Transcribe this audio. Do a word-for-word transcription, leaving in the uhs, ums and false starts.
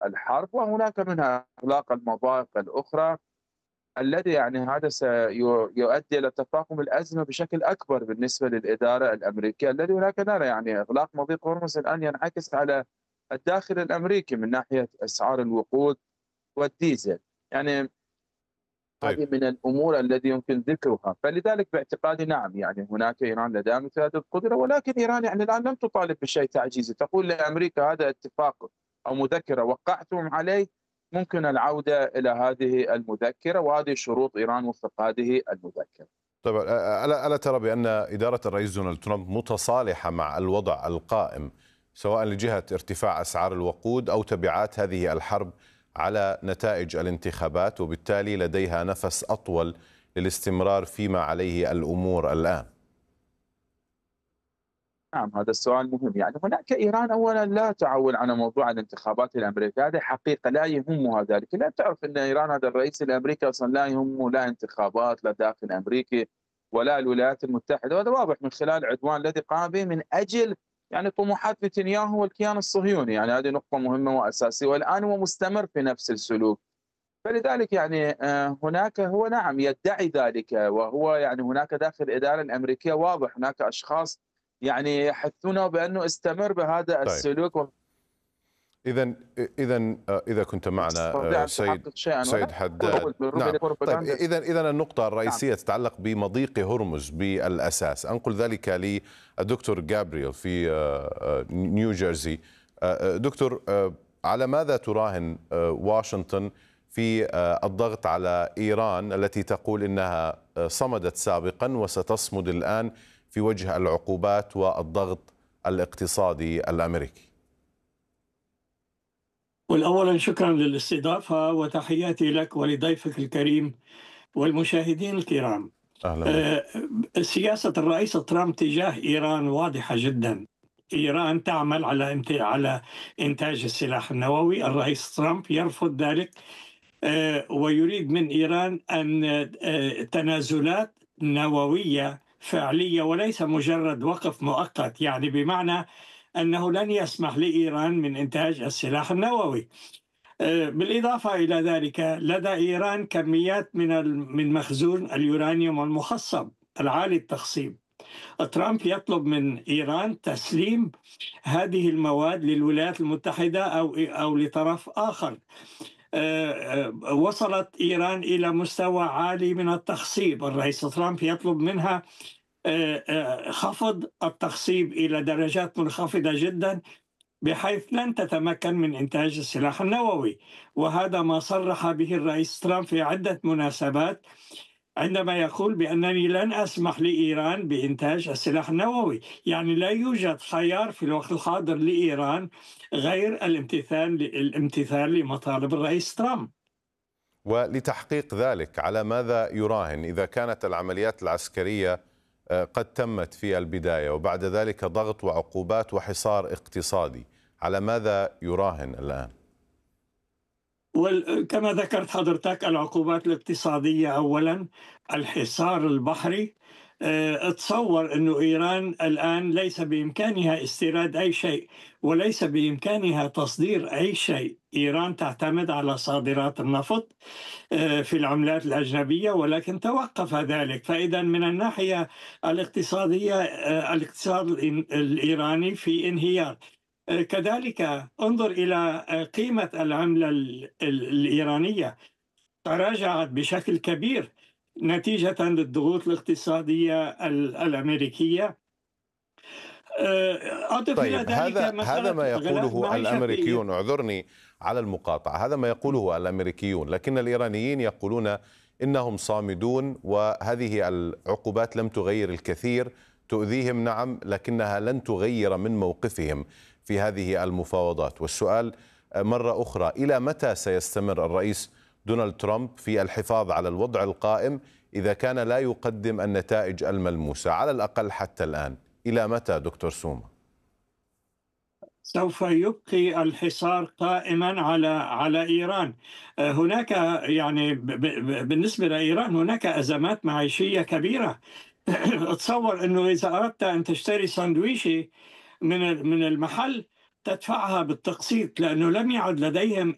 الحرب، وهناك منها إغلاق المضائق الأخرى الذي يعني هذا سيؤدي إلى تفاقم الأزمة بشكل أكبر بالنسبة للإدارة الأمريكية، الذي هناك نرى يعني إغلاق مضيق هرمز الآن ينعكس على الداخل الأمريكي من ناحية أسعار الوقود والديزل. يعني طيب. هذه من الأمور التي يمكن ذكرها، فلذلك باعتقادي نعم يعني هناك إيران لديها مثل هذه القدرة، ولكن إيران يعني الآن لم تطالب بشيء تعجيزي، تقول لأمريكا هذا اتفاق أو مذكرة وقعتم عليه، ممكن العودة إلى هذه المذكرة، وهذه شروط إيران وفق هذه المذكرة. طيب، ألا ألا ترى بأن إدارة الرئيس دونالد ترامب متصالحة مع الوضع القائم سواء لجهة ارتفاع أسعار الوقود أو تبعات هذه الحرب على نتائج الانتخابات، وبالتالي لديها نفس أطول للاستمرار فيما عليه الأمور الآن؟ نعم هذا السؤال مهم. يعني هناك إيران أولا لا تعول على موضوع الانتخابات الأمريكية، هذه حقيقة لا يهمها ذلك. لا تعرف أن إيران هذا الرئيس الأمريكي أصلا لا يهمه لا انتخابات لا داخل أمريكي ولا الولايات المتحدة، وهذا واضح من خلال العدوان الذي قام به من أجل يعني طموحات نتنياهو والكيان الصهيوني. يعني هذه نقطة مهمة وأساسية، والآن هو مستمر في نفس السلوك. فلذلك يعني آه، هناك هو نعم يدعي ذلك، وهو يعني هناك داخل الإدارة الأمريكية واضح هناك أشخاص يعني يحثونه بأنه استمر بهذا طيب، السلوك. إذا إذا إذا كنت معنا تستطيع أن سيد تحقق شيئا ولا سيد حداد. نعم. طيب، إذا إذا النقطة الرئيسية نعم. تتعلق بمضيق هرمز بالأساس. أنقل ذلك للدكتور جابرييل في نيو جيرسي. دكتور، على ماذا تراهن واشنطن في الضغط على إيران التي تقول إنها صمدت سابقا وستصمد الآن في وجه العقوبات والضغط الاقتصادي الأمريكي؟ والأولا شكرا للاستضافة وتحياتي لك ولضيفك الكريم والمشاهدين الكرام. أهلا. سياسة الرئيس ترامب تجاه إيران واضحة جدا. إيران تعمل على على إنتاج السلاح النووي. الرئيس ترامب يرفض ذلك ويريد من إيران أن تنازلات نووية فعلية وليس مجرد وقف مؤقت، يعني بمعنى أنه لن يسمح لإيران من إنتاج السلاح النووي. بالإضافة إلى ذلك لدى إيران كميات من من مخزون اليورانيوم المخصب العالي التخصيب. ترامب يطلب من إيران تسليم هذه المواد للولايات المتحدة أو أو لطرف آخر. وصلت إيران إلى مستوى عالي من التخصيب. الرئيس ترامب يطلب منها خفض التخصيب إلى درجات منخفضة جدا بحيث لن تتمكن من إنتاج السلاح النووي، وهذا ما صرح به الرئيس ترامب في عدة مناسبات عندما يقول بأنني لن أسمح لإيران بإنتاج السلاح النووي. يعني لا يوجد خيار في الوقت الحاضر لإيران غير الامتثال الامتثال لمطالب الرئيس ترامب. ولتحقيق ذلك على ماذا يراهن إذا كانت العمليات العسكرية قد تمت في البداية وبعد ذلك ضغط وعقوبات وحصار اقتصادي؟ على ماذا يراهن الآن؟ وكما ذكرت حضرتك العقوبات الاقتصادية أولا، الحصار البحري. اتصور أن إيران الآن ليس بإمكانها استيراد أي شيء وليس بإمكانها تصدير أي شيء. إيران تعتمد على صادرات النفط في العملات الأجنبية، ولكن توقف ذلك. فإذا من الناحية الاقتصادية الاقتصاد الإيراني في انهيار. كذلك انظر إلى قيمة العملة الإيرانية، تراجعت بشكل كبير نتيجة للضغوط الاقتصادية الأمريكية. أضف طيب، إلى ذلك هذا هذا ما يقوله الأمريكيون. اعذرني على المقاطعة. هذا ما يقوله الأمريكيون، لكن الإيرانيين يقولون إنهم صامدون وهذه العقوبات لم تغير الكثير، تؤذيهم نعم لكنها لن تغير من موقفهم في هذه المفاوضات. والسؤال مرة أخرى، إلى متى سيستمر الرئيس دونالد ترامب في الحفاظ على الوضع القائم إذا كان لا يقدم النتائج الملموسة على الأقل حتى الآن؟ إلى متى دكتور سوما؟ سوف يبقي الحصار قائما على على إيران. هناك يعني بالنسبة لإيران هناك أزمات معيشية كبيرة. أتصور أنه إذا أردت أن تشتري ساندويشي من من المحل تدفعها بالتقسيط، لأنه لم يعد لديهم